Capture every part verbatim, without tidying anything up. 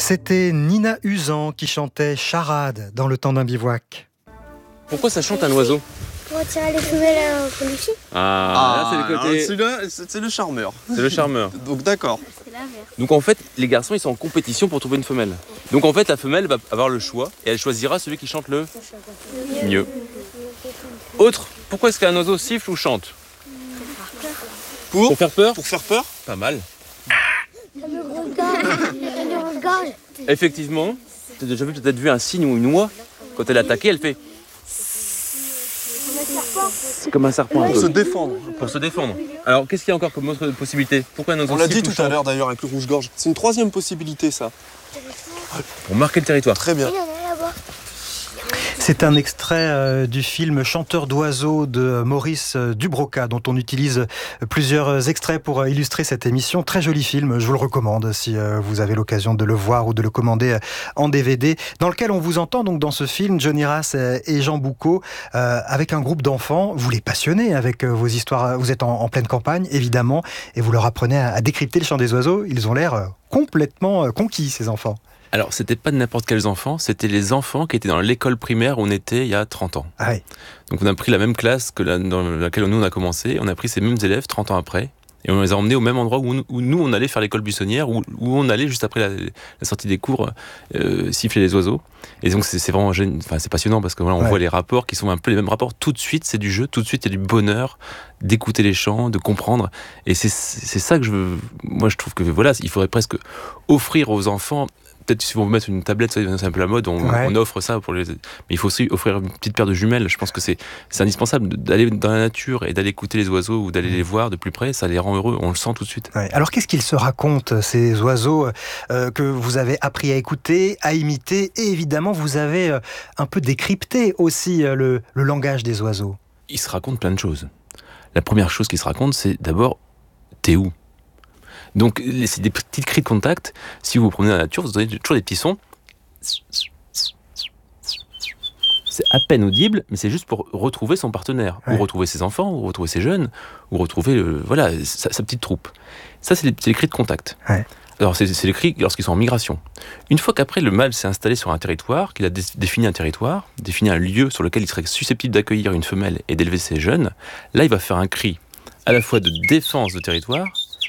C'était Nina Usan qui chantait Charade dans Le Temps d'un bivouac. Pourquoi ça chante un oiseau? Pour attirer les femelles qu'on lui Ah, Ah, là c'est le côté. c'est le, c'est, c'est le charmeur. C'est le charmeur. Donc d'accord. C'est l'inverse. Donc en fait, les garçons ils sont en compétition pour trouver une femelle. Donc en fait, la femelle va avoir le choix et elle choisira celui qui chante le mieux. Autre, pourquoi est-ce qu'un oiseau siffle ou chante? Pour, Pour faire peur? pour faire peur. Pas mal. Comme le grosse-gorge. Comme le grosse-gorge. Effectivement, tu as déjà vu peut-être vu un cygne ou une oie, quand elle est attaquée, elle fait c'est comme un serpent un Pour peu. se défendre. Pour se défendre. Alors qu'est-ce qu'il y a encore comme autre possibilité? Pourquoi un oiseau On l'a dit siffle ou tout à chante? l'heure d'ailleurs avec le rouge-gorge. C'est une troisième possibilité ça. Pour marquer le territoire. Très bien. Il y en a là-bas. C'est un extrait euh, du film Chanteur d'oiseaux de Maurice euh, Dubroca, dont on utilise euh, plusieurs extraits pour euh, illustrer cette émission. Très joli film, je vous le recommande si euh, vous avez l'occasion de le voir ou de le commander euh, en D V D, dans lequel on vous entend donc dans ce film, Johnny Rass euh, et Jean Boucaud, euh, avec un groupe d'enfants. Vous les passionnez avec euh, vos histoires, vous êtes en, en pleine campagne, évidemment, et vous leur apprenez à, à décrypter le chant des oiseaux. Ils ont l'air euh, complètement euh, conquis, ces enfants. Alors c'était pas de n'importe quels enfants, c'était les enfants qui étaient dans l'école primaire où on était il y a trente ans. Ah oui. Donc on a pris la même classe que la, dans laquelle nous on a commencé, on a pris ces mêmes élèves trente ans après, et on les a emmenés au même endroit où, on, où nous on allait faire l'école buissonnière, où, où on allait juste après la, la sortie des cours euh, siffler les oiseaux. Et donc c'est, c'est vraiment gêne, enfin, c'est passionnant parce que voilà, on Ouais. voit les rapports qui sont un peu les mêmes rapports. Tout de suite c'est du jeu, tout de suite il y a du bonheur d'écouter les chants, de comprendre. Et c'est, c'est ça que je veux. Moi je trouve que voilà, il faudrait presque offrir aux enfants. Peut-être si on veut mettre une tablette, c'est un peu la mode, on, Ouais. on offre ça pour les. Mais il faut aussi offrir une petite paire de jumelles. Je pense que c'est, c'est indispensable d'aller dans la nature et d'aller écouter les oiseaux ou d'aller les voir de plus près. Ça les rend heureux. On le sent tout de suite. Ouais. Alors qu'est-ce qu'ils se racontent, ces oiseaux euh, que vous avez appris à écouter, à imiter, et évidemment vous avez euh, un peu décrypté aussi euh, le, le langage des oiseaux. Ils se racontent plein de choses. La première chose qu'ils se racontent, c'est d'abord t'es où? Donc c'est des petites cris de contact. Si vous vous promenez dans la nature, vous entendez toujours des petits sons. C'est à peine audible, mais c'est juste pour retrouver son partenaire, Ouais. ou retrouver ses enfants, ou retrouver ses jeunes, ou retrouver euh, voilà sa, sa petite troupe. Ça, c'est les, c'est les cris de contact. Ouais. Alors c'est, c'est les cris lorsqu'ils sont en migration. Une fois qu'après le mâle s'est installé sur un territoire, qu'il a dé- défini un territoire, défini un lieu sur lequel il serait susceptible d'accueillir une femelle et d'élever ses jeunes, là il va faire un cri à la fois de défense de territoire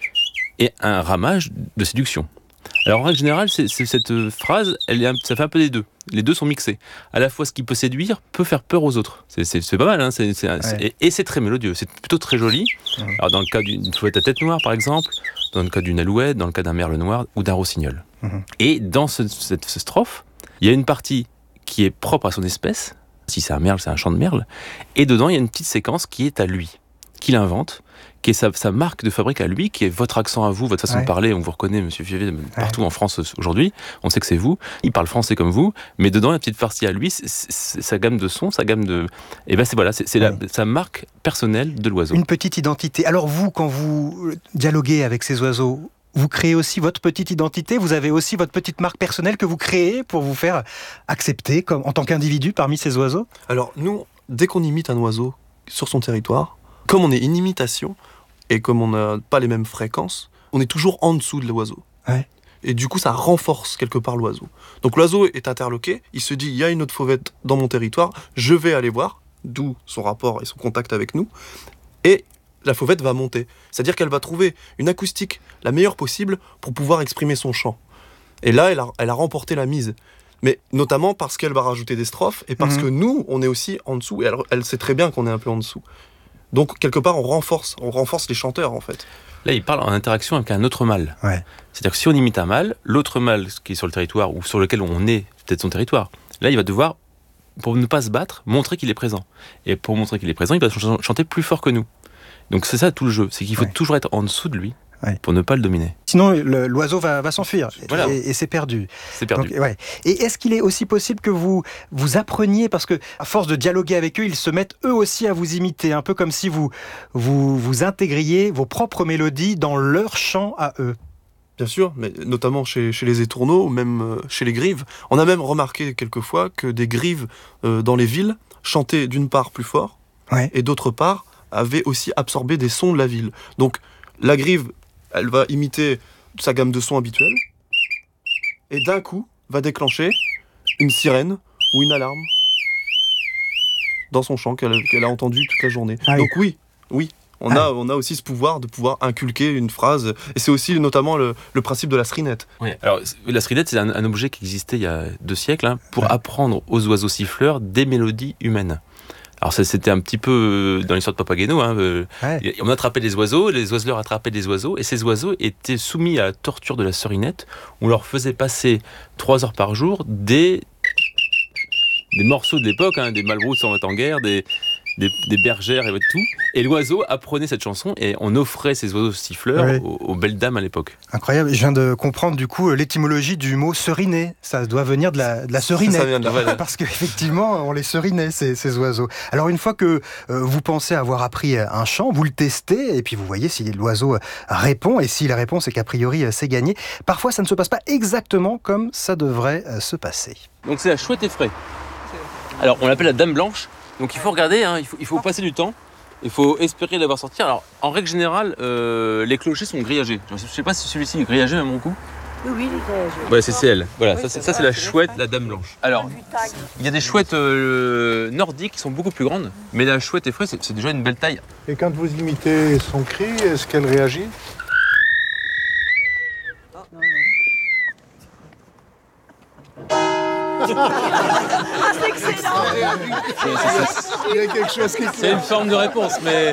et un ramage de séduction. Alors en règle générale, c'est, c'est, cette euh, phrase, elle est un, ça fait un peu des deux. Les deux sont mixés. À la fois, ce qui peut séduire peut faire peur aux autres. C'est, c'est, c'est pas mal, hein, c'est, c'est, c'est, et, et c'est très mélodieux. C'est plutôt très joli. Mmh. Alors dans le cas d'une fauvette à tête noire, par exemple, dans le cas d'une alouette, dans le cas d'un merle noir ou d'un rossignol. Mmh. Et dans ce, cette, cette strophe, il y a une partie qui est propre à son espèce. Si c'est un merle, c'est un chant de merle. Et dedans, il y a une petite séquence qui est à lui, qu'il invente, qui est sa, sa marque de fabrique à lui, qui est votre accent à vous, votre façon Ouais. de parler. On vous reconnaît, Monsieur Fievé, partout en France aujourd'hui. On sait que c'est vous. Il parle français comme vous, mais dedans, il y a une petite partie à lui, c'est, c'est sa gamme de sons, sa gamme de. Et ben c'est voilà, c'est, c'est Ouais. la, sa marque personnelle de l'oiseau. Une petite identité. Alors vous, quand vous dialoguez avec ces oiseaux, vous créez aussi votre petite identité, vous avez aussi votre petite marque personnelle que vous créez pour vous faire accepter comme, en tant qu'individu parmi ces oiseaux? Alors nous, dès qu'on imite un oiseau sur son territoire, comme on est une imitation et comme on n'a pas les mêmes fréquences, on est toujours en dessous de l'oiseau. Ouais. Et du coup, ça renforce quelque part l'oiseau. Donc l'oiseau est interloqué, il se dit, il y a une autre fauvette dans mon territoire, je vais aller voir, d'où son rapport et son contact avec nous, et la fauvette va monter. C'est-à-dire qu'elle va trouver une acoustique la meilleure possible pour pouvoir exprimer son chant. Et là, elle a, elle a remporté la mise. Mais notamment parce qu'elle va rajouter des strophes, et parce Mhm. que nous, on est aussi en dessous, et elle, elle sait très bien qu'on est un peu en dessous. Donc, quelque part, on renforce, on renforce les chanteurs, en fait. Là, il parle en interaction avec un autre mâle. Ouais. C'est-à-dire que si on imite un mâle, l'autre mâle qui est sur le territoire ou sur lequel on est, peut-être son territoire, là, il va devoir, pour ne pas se battre, montrer qu'il est présent. Et pour montrer qu'il est présent, il va ch- chanter plus fort que nous. Donc c'est ça tout le jeu, c'est qu'il faut Ouais. toujours être en dessous de lui Ouais. pour ne pas le dominer. Sinon, le- l'oiseau va, va s'enfuir Voilà. et, et c'est perdu. C'est perdu. Donc, ouais. Et est-ce qu'il est aussi possible que vous vous appreniez, parce que à force de dialoguer avec eux, ils se mettent eux aussi à vous imiter, un peu comme si vous vous, vous intégriez vos propres mélodies dans leur chant à eux. Bien sûr, mais notamment chez, chez les étourneaux, ou même euh, chez les grives. On a même remarqué quelquefois que des grives euh, dans les villes chantaient d'une part plus fort, Ouais. et d'autre part avaient aussi absorbé des sons de la ville. Donc la grive, elle va imiter sa gamme de sons habituelle, et d'un coup va déclencher une sirène ou une alarme dans son chant qu'elle, qu'elle a entendu toute la journée. Ah oui. Donc oui, oui, on, Ah. a, on a aussi ce pouvoir de pouvoir inculquer une phrase, et c'est aussi notamment le, le principe de la serinette. Oui. Alors, la serinette, c'est un, un objet qui existait il y a deux siècles hein, pour ouais. apprendre aux oiseaux siffleurs des mélodies humaines. Alors ça, c'était un petit peu dans l'histoire de Papageno. Hein, euh, ouais. On attrapait les oiseaux, les oiseleurs attrapaient des oiseaux, et ces oiseaux étaient soumis à la torture de la serinette. On leur faisait passer trois heures par jour des, des morceaux de l'époque, hein, des Malbrousse en en guerre, des, des, des bergères et tout. Et l'oiseau apprenait cette chanson, et on offrait ces oiseaux siffleurs oui. aux, aux belles dames à l'époque. Incroyable. Je viens de comprendre du coup l'étymologie du mot seriner. Ça doit venir de la, de la serinette. Ça, ça vient de là, voilà. Parce qu'effectivement, on les serinait, ces, ces oiseaux. Alors une fois que euh, vous pensez avoir appris un chant, vous le testez, et puis vous voyez si l'oiseau répond, et s'il répond, c'est qu'a priori c'est gagné. Parfois, ça ne se passe pas exactement comme ça devrait se passer. Donc c'est la chouette effraie. Alors on l'appelle la dame blanche. Donc il faut regarder, hein, il, faut, il faut passer du temps. Il faut espérer l'avoir sorti. Alors, en règle générale, euh, les clochers sont grillagés. Je ne sais pas si celui-ci est grillagé à mon coup. Oui, oui, il est grillagé. Ouais, c'est, c'est elle. Voilà, oui, ça, c'est, c'est, ça, c'est la chouette, la dame blanche. Alors, il y a des chouettes euh, nordiques qui sont beaucoup plus grandes, mais la chouette effraie, c'est, c'est déjà une belle taille. Et quand vous imitez son cri, est-ce qu'elle réagit ? Oh, non, non. Ah, c'est excellent! Il y a quelque chose qui... C'est une forme de réponse, mais...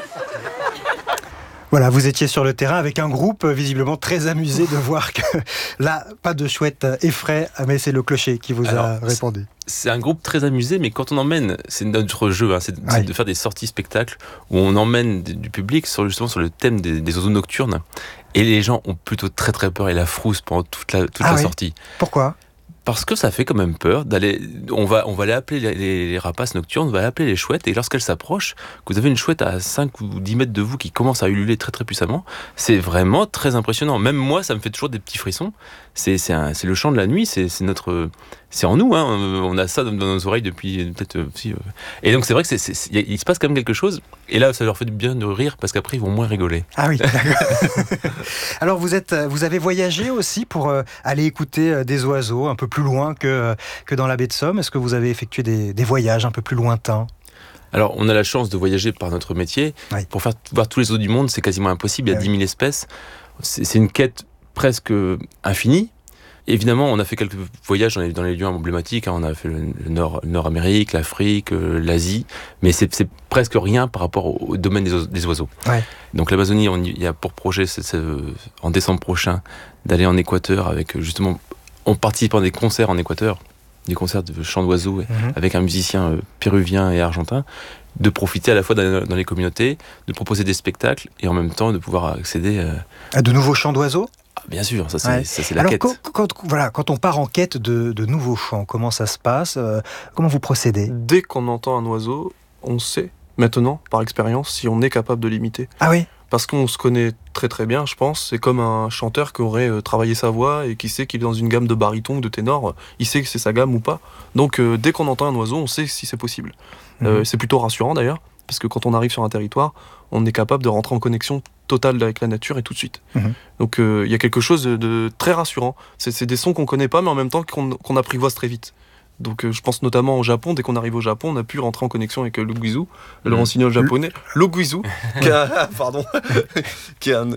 Voilà, vous étiez sur le terrain avec un groupe visiblement très amusé de voir que là, pas de chouette effraie, mais c'est le clocher qui vous Alors, a répondu. C'est un groupe très amusé, mais quand on emmène, c'est notre jeu, hein, c'est, ouais. c'est de faire des sorties spectacles où on emmène du public sur, justement sur le thème des, des oiseaux nocturnes, et les gens ont plutôt très très peur et la frousse pendant toute la, toute ah la oui. sortie. Pourquoi ? Parce que ça fait quand même peur d'aller. On va, on va aller appeler les, les, les rapaces nocturnes, on va appeler les chouettes, et lorsqu'elles s'approchent, que vous avez une chouette à cinq ou dix mètres de vous qui commence à ululer très très puissamment, c'est vraiment très impressionnant. Même moi, ça me fait toujours des petits frissons. C'est, c'est, un, c'est le chant de la nuit, c'est, c'est notre. C'est en nous, hein. On a ça dans nos oreilles depuis peut-être. Euh, si, euh. Et donc c'est vrai que c'est, c'est, c'est, il se passe quand même quelque chose, et là ça leur fait du bien de rire parce qu'après ils vont moins rigoler. Ah oui, d'accord. Alors vous, êtes, vous avez voyagé aussi pour euh, aller écouter euh, des oiseaux un peu plus loin que, euh, que dans la baie de Somme. Est-ce que vous avez effectué des, des voyages un peu plus lointains ? Alors, on a la chance de voyager par notre métier. Oui. Pour faire voir tous les oiseaux du monde, c'est quasiment impossible. Il y a oui. dix mille espèces. C'est, c'est une quête presque infinie. Évidemment, on a fait quelques voyages dans les, dans les lieux emblématiques. Hein. On a fait le, le Nord, Nord-Amérique, l'Afrique, euh, l'Asie. Mais c'est, c'est presque rien par rapport au, au domaine des, oiseaux, des oiseaux. Ouais. Donc, l'Amazonie, on y, il y a pour projet, c'est, c'est, en décembre prochain, d'aller en Équateur avec, justement, on participe à des concerts en Équateur. Des concerts de chants d'oiseaux mmh. avec un musicien euh, péruvien et argentin, de profiter à la fois dans, dans les communautés, de proposer des spectacles et en même temps de pouvoir accéder euh... à de nouveaux chants d'oiseaux. Ah, bien sûr, ça c'est, ouais. ça, c'est la Alors, quête. Quand, quand, voilà, quand on part en quête de, de nouveaux chants, comment ça se passe euh, Comment vous procédez ? Dès qu'on entend un oiseau, on sait maintenant, par expérience, si on est capable de l'imiter. Ah oui ? Parce qu'on se connaît très très bien, je pense. C'est comme un chanteur qui aurait euh, travaillé sa voix et qui sait qu'il est dans une gamme de baryton ou de ténor. Il sait que c'est sa gamme ou pas. Donc euh, dès qu'on entend un oiseau, on sait si c'est possible. Mmh. Euh, c'est plutôt rassurant d'ailleurs, parce que quand on arrive sur un territoire, on est capable de rentrer en connexion totale avec la nature et tout de suite. Mmh. Donc il euh, y a quelque chose de, de très rassurant. C'est, c'est des sons qu'on connaît pas, mais en même temps qu'on, qu'on apprivoise très vite. Donc euh, je pense notamment au Japon. Dès qu'on arrive au Japon, on a pu rentrer en connexion avec euh, le guizu, mmh. le rossignol japonais, le guizu, qui a, pardon, qui est un...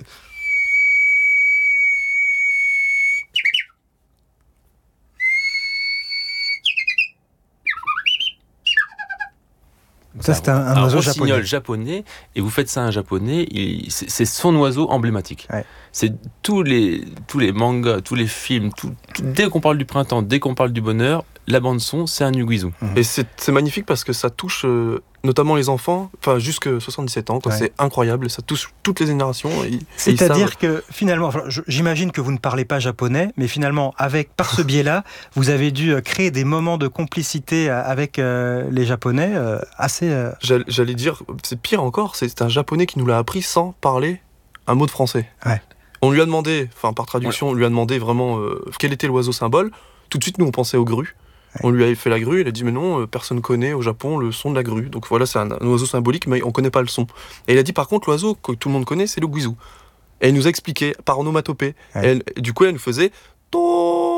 Ça, c'est un, un, un oiseau rossignol japonais. japonais, et vous faites ça à un japonais, il, c'est, c'est son oiseau emblématique. Ouais. C'est tous les, tous les mangas, tous les films, tout, tout, dès qu'on parle du printemps, dès qu'on parle du bonheur, la bande-son, c'est un guizu. Mmh. Et c'est, c'est magnifique parce que ça touche euh, notamment les enfants, enfin jusqu'à soixante-dix-sept ans, quoi, ouais. C'est incroyable, ça touche toutes les générations. Et, C'est-à-dire et que finalement, j'imagine que vous ne parlez pas japonais, mais finalement, avec, par ce biais-là, vous avez dû créer des moments de complicité avec euh, les Japonais euh, assez... Euh... J'allais, j'allais dire, c'est pire encore, c'est un japonais qui nous l'a appris sans parler un mot de français. Ouais. On lui a demandé, enfin par traduction, ouais. on lui a demandé vraiment euh, quel était l'oiseau symbole. Tout de suite, nous, on pensait aux grues. Ouais. On lui avait fait la grue, il a dit mais non, euh, personne connaît au Japon le son de la grue. Donc voilà, c'est un, un oiseau symbolique, mais on connaît pas le son. Et il a dit par contre, l'oiseau que tout le monde connaît, c'est le guizu. Et il nous a expliqué par onomatopée. Ouais. Et, elle, et du coup, elle nous faisait...